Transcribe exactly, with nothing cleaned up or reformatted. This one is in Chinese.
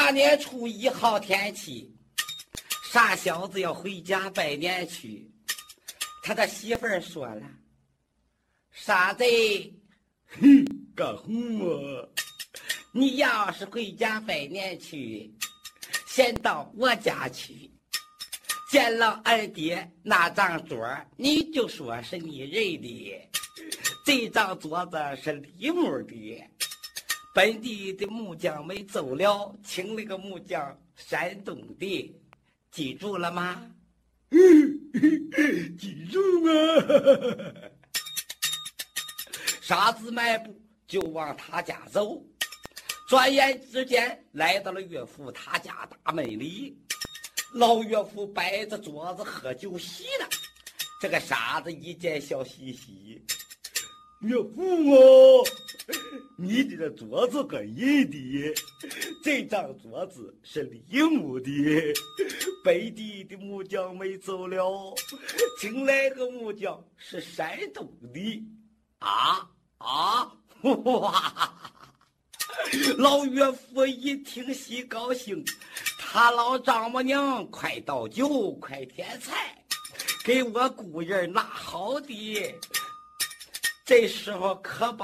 大年初一好天气，傻小子要回家拜年去。他的媳妇儿说了：“傻子， 嘿，干红啊！ 你要是回家拜年去，先到我家去，见了二爹那张桌，你就说是你认的。这张桌子是李木的，本地的木匠没走了，请了个木匠山东的，记住了吗？” 记住啊！ 傻子迈步就往他家走，转眼之间来到了岳父他家大门里。老岳父摆着桌子喝酒席呢，这个傻子一见笑嘻嘻：“ 岳父啊，你的这桌子可银的，这张桌子是李木的，本地的木匠没走了，请来个木匠是山东的。” 啊啊！哇！老岳父一听喜高兴，他老丈母娘快倒酒，快添菜，给我姑爷拿好的。这时候可把